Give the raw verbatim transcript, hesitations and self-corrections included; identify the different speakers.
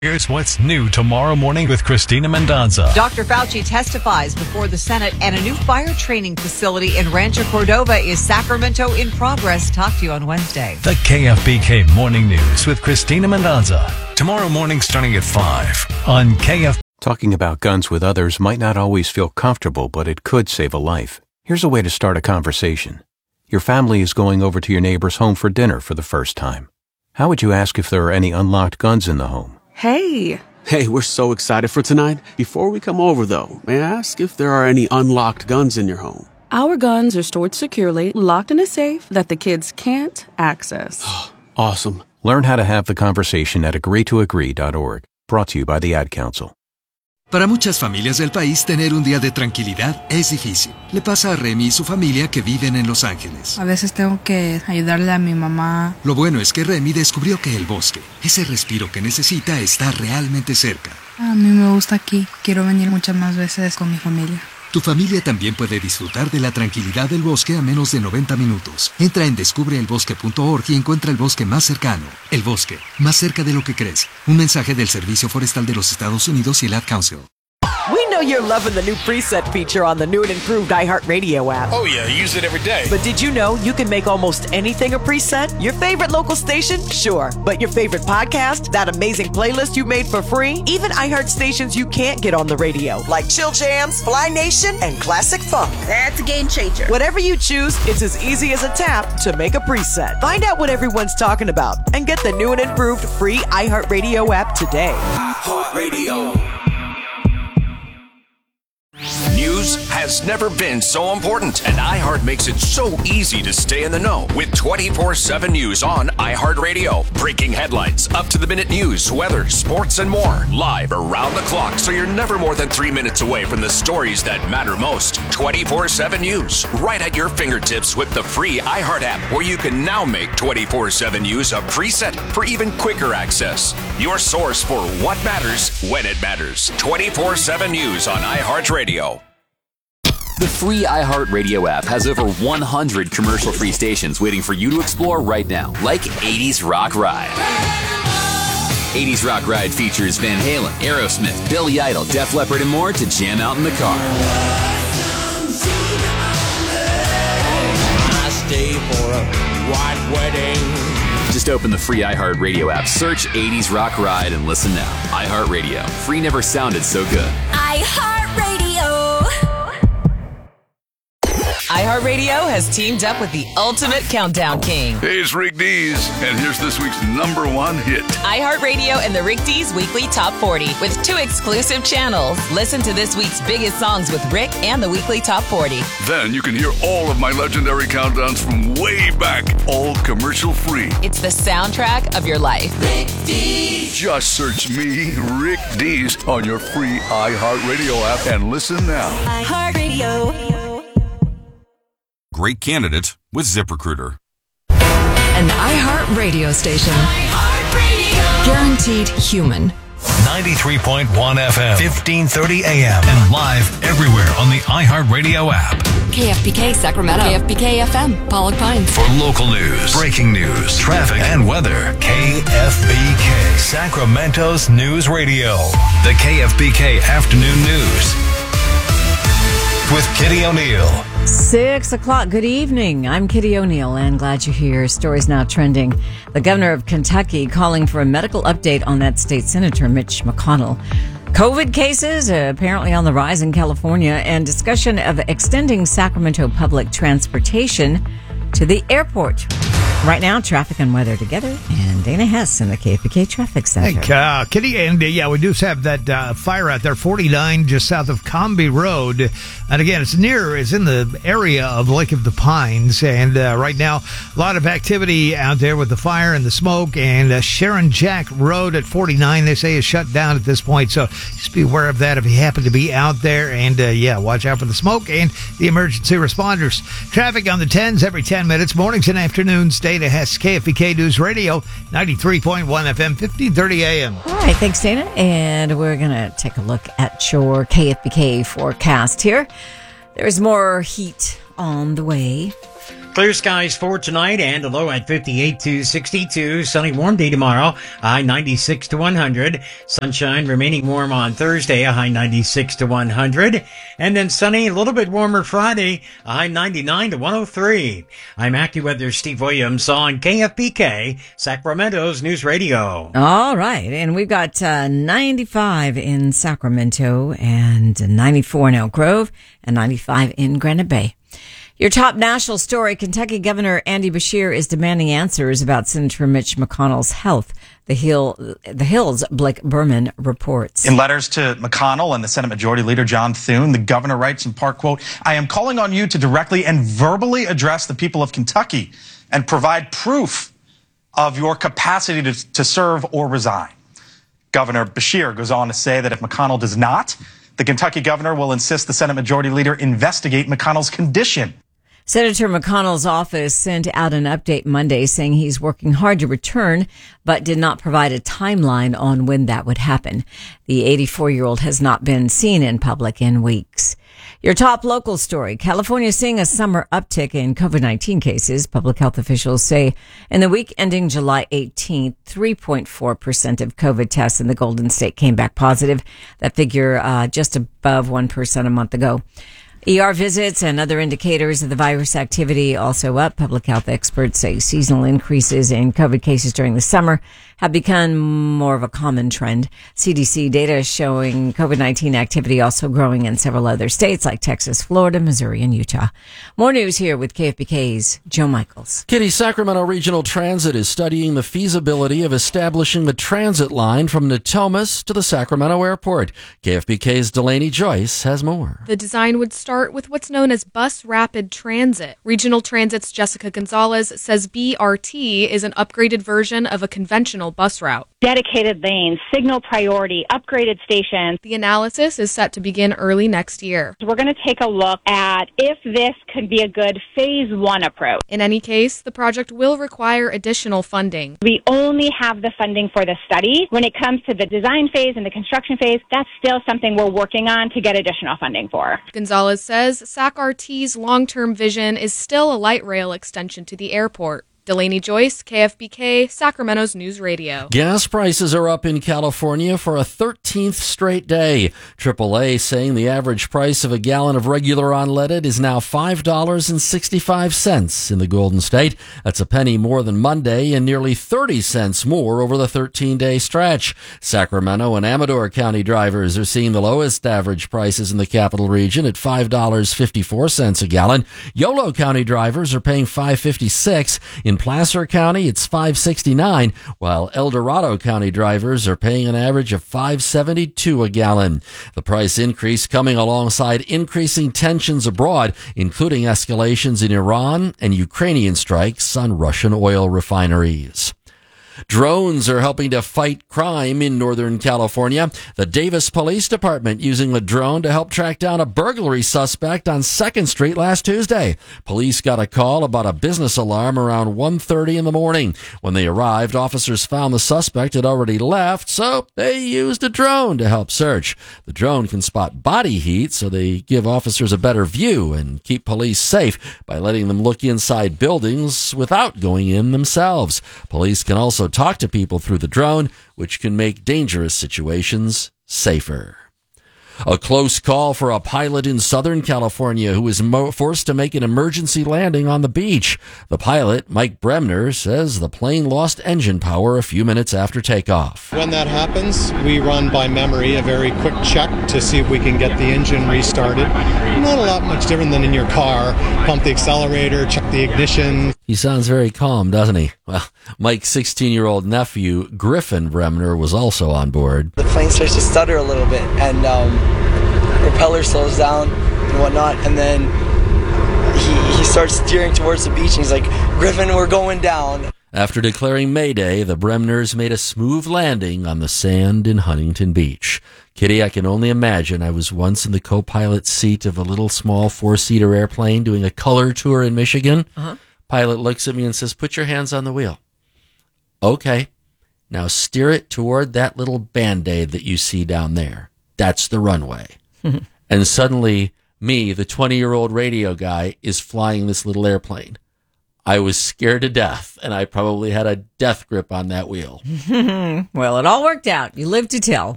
Speaker 1: Here's what's new tomorrow morning with Christina Mendonza.
Speaker 2: Doctor Fauci testifies before the Senate, and a new fire training facility in Rancho Cordova is Sacramento in progress. Talk to you on Wednesday.
Speaker 1: The K F B K Morning News with Christina Mendonza. Tomorrow morning starting at five on K F B K.
Speaker 3: Talking about guns with others might not always feel comfortable, but it could save a life. Here's a way to start a conversation. Your family is going over to your neighbor's home for dinner for the first time. How would you ask if there are any unlocked guns in the home?
Speaker 4: Hey.
Speaker 5: Hey, we're so excited for tonight. Before we come over, though, may I ask if there are any unlocked guns in your home?
Speaker 4: Our guns are stored securely, locked in a safe that the kids can't access.
Speaker 5: Awesome.
Speaker 3: Learn how to have the conversation at agree to agree dot org. Brought to you by the Ad Council.
Speaker 6: Para muchas familias del país, tener un día de tranquilidad es difícil. Le pasa a Remy y su familia que viven en Los Ángeles.
Speaker 7: A veces tengo que ayudarle a mi mamá.
Speaker 6: Lo bueno es que Remy descubrió que el bosque, ese respiro que necesita, está realmente cerca.
Speaker 7: A mí me gusta aquí. Quiero venir muchas más veces con mi familia.
Speaker 6: Tu familia también puede disfrutar de la tranquilidad del bosque a menos de noventa minutos. Entra en descubre el bosque punto org y encuentra el bosque más cercano. El bosque, más cerca de lo que crees. Un mensaje del Servicio Forestal de los Estados Unidos y el Ad Council.
Speaker 8: We know you're loving the new preset feature on the new and improved iHeartRadio app.
Speaker 9: Oh yeah, I use it every day.
Speaker 8: But did you know you can make almost anything a preset? Your favorite local station? Sure. But your favorite podcast? That amazing playlist you made for free? Even iHeart stations you can't get on the radio, like Chill Jams, Fly Nation, and Classic Funk.
Speaker 10: That's a game changer.
Speaker 8: Whatever you choose, it's as easy as a tap to make a preset. Find out what everyone's talking about and get the new and improved free iHeartRadio app today.
Speaker 11: iHeartRadio. News has never been so important, and iHeart makes it so easy to stay in the know with twenty-four seven News on iHeartRadio. Breaking headlines, up-to-the-minute news, weather, sports, and more. Live around the clock, so you're never more than three minutes away from the stories that matter most. twenty-four seven News, right at your fingertips with the free iHeart app, where you can now make twenty-four seven News a preset for even quicker access. Your source for what matters when it matters. twenty-four seven News on iHeartRadio.
Speaker 12: The free iHeartRadio app has over one hundred commercial-free stations waiting for you to explore right now, like eighties Rock Ride. eighties Rock Ride features Van Halen, Aerosmith, Billy Idol, Def Leppard, and more to jam out in the car.
Speaker 13: I stay for a white wedding.
Speaker 12: Just open the free iHeartRadio app, search eighties Rock Ride, and listen now. iHeartRadio. Free never sounded so good.
Speaker 14: iHeartRadio.
Speaker 2: iHeartRadio has teamed up with the ultimate countdown king.
Speaker 15: Hey, it's Rick Dees, and here's this week's number one hit.
Speaker 2: iHeartRadio and the Rick Dees Weekly Top forty with two exclusive channels. Listen to this week's biggest songs with Rick and the Weekly Top forty.
Speaker 15: Then you can hear all of my legendary countdowns from way back, all commercial free.
Speaker 2: It's the soundtrack of your life.
Speaker 15: Rick Dees. Just search me, Rick Dees, on your free iHeartRadio app and listen now.
Speaker 14: iHeartRadio.
Speaker 16: Great candidate with ZipRecruiter.
Speaker 17: An iHeart radio station.
Speaker 14: iHeartRadio.
Speaker 17: Guaranteed human.
Speaker 1: ninety-three point one F M, fifteen thirty A M, and live everywhere on the iHeartRadio app.
Speaker 17: K F B K Sacramento. K F B K F M, Pollock Pines.
Speaker 1: For local news, breaking news, traffic, and weather, K F B K, Sacramento's news radio. The K F B K Afternoon News with Kitty O'Neill.
Speaker 18: Six o'clock. Good evening. I'm Kitty O'Neill, and glad you're here. Stories now trending. The governor of Kentucky calling for a medical update on that state senator, Mitch McConnell. COVID cases uh, apparently on the rise in California, and discussion of extending Sacramento public transportation to the airport. Right now, traffic and weather together, and Dana Hess in the K F B K Traffic Center.
Speaker 19: Hey, uh, Kitty, and uh, yeah, we do have that uh, fire out there, forty-nine, just south of Comby Road. And again, it's near, it's in the area of Lake of the Pines. And uh, right now, a lot of activity out there with the fire and the smoke. And uh, Sharon Jack Road at forty-nine, they say, is shut down at this point. So just be aware of that if you happen to be out there. And uh, yeah, watch out for the smoke and the emergency responders. Traffic on the tens every ten minutes, mornings and afternoons. Dana Hess, K F B K News Radio, ninety-three point one F M, fifteen thirty A M.
Speaker 18: All right, thanks, Dana. And we're going to take a look at your K F B K forecast here. There's more heat on the way.
Speaker 9: Clear skies for tonight and a low at fifty-eight to sixty-two. Sunny, warm day tomorrow, a high ninety-six to one hundred. Sunshine remaining warm on Thursday, a high ninety-six to one hundred. And then sunny, a little bit warmer Friday, a high ninety-nine to one oh three. I'm AccuWeather Steve Williams on K F B K, Sacramento's News Radio.
Speaker 18: All right. And we've got uh, ninety-five in Sacramento and ninety-four in Elk Grove and ninety-five in Granite Bay. Your top national story, Kentucky Governor Andy Beshear is demanding answers about Senator Mitch McConnell's health. The Hill, the Hill's Blake Berman reports.
Speaker 10: In letters to McConnell and the Senate Majority Leader John Thune, the governor writes in part, quote, I am calling on you to directly and verbally address the people of Kentucky and provide proof of your capacity to, to serve or resign. Governor Beshear goes on to say that if McConnell does not, the Kentucky governor will insist the Senate Majority Leader investigate McConnell's condition.
Speaker 18: Senator McConnell's office sent out an update Monday saying he's working hard to return, but did not provide a timeline on when that would happen. The eighty-four-year-old has not been seen in public in weeks. Your top local story, California is seeing a summer uptick in COVID nineteen cases. Public health officials say in the week ending July eighteenth, three point four percent of COVID tests in the Golden State came back positive. That figure uh, just above one percent a month ago. E R visits and other indicators of the virus activity also up. Public health experts say seasonal increases in COVID cases during the summer have become more of a common trend. C D C data showing COVID nineteen activity also growing in several other states like Texas, Florida, Missouri, and Utah. More news here with K F B K's Joe Michaels.
Speaker 20: Kitty, Sacramento Regional Transit is studying the feasibility of establishing a transit line from Natomas to the Sacramento airport. K F B K's Delaney Joyce has more.
Speaker 21: The design would start with what's known as Bus Rapid Transit. Regional Transit's Jessica Gonzalez says B R T is an upgraded version of a conventional bus route.
Speaker 22: Dedicated lanes, signal priority, upgraded stations.
Speaker 21: The analysis is set to begin early next year.
Speaker 22: We're going to take a look at if this could be a good phase one approach.
Speaker 21: In any case, the project will require additional funding.
Speaker 22: We only have the funding for the study. When it comes to the design phase and the construction phase, that's still something we're working on to get additional funding for.
Speaker 21: Gonzalez says S A C R T's long-term vision is still a light rail extension to the airport. Delaney Joyce, K F B K, Sacramento's News Radio.
Speaker 20: Gas prices are up in California for a thirteenth straight day. triple A saying the average price of a gallon of regular unleaded is now five dollars and sixty-five cents in the Golden State. That's a penny more than Monday and nearly thirty cents more over the thirteen-day stretch. Sacramento and Amador County drivers are seeing the lowest average prices in the capital region at five dollars and fifty-four cents a gallon. Yolo County drivers are paying five dollars and fifty-six cents. In Placer County, it's five dollars and sixty-nine cents, while El Dorado County drivers are paying an average of five dollars and seventy-two cents a gallon. The price increase coming alongside increasing tensions abroad, including escalations in Iran and Ukrainian strikes on Russian oil refineries. Drones are helping to fight crime in Northern California. The Davis Police Department using the drone to help track down a burglary suspect on second Street last Tuesday. Police got a call about a business alarm around one thirty in the morning. When they arrived, officers found the suspect had already left, so they used a drone to help search. The drone can spot body heat, so they give officers a better view and keep police safe by letting them look inside buildings without going in themselves. Police can also talk to people through the drone, which can make dangerous situations safer. A close call for a pilot in Southern California who was mo- forced to make an emergency landing on the beach. The pilot, Mike Bremner, says the plane lost engine power a few minutes after takeoff.
Speaker 23: When that happens, we run by memory a very quick check to see if we can get the engine restarted. Not a lot much different than in your car. Pump the accelerator, check the ignition.
Speaker 20: He sounds very calm, doesn't he? Well, Mike's sixteen-year-old nephew, Griffin Bremner, was also on board.
Speaker 24: The plane starts to stutter a little bit, and um, propeller slows down and whatnot, and then he, he starts steering towards the beach, and he's like, Griffin, we're going down.
Speaker 20: After declaring Mayday, the Bremners made a smooth landing on the sand in Huntington Beach. Kitty, I can only imagine I was once in the co-pilot seat of a little small four-seater airplane doing a color tour in Michigan. Uh-huh. Pilot looks at me and says, put your hands on the wheel. Okay. Now steer it toward that little Band-Aid that you see down there. That's the runway. And suddenly, me, the twenty-year-old radio guy, is flying this little airplane. I was scared to death, and I probably had a death grip on that wheel.
Speaker 18: Well, it all worked out. You lived to tell.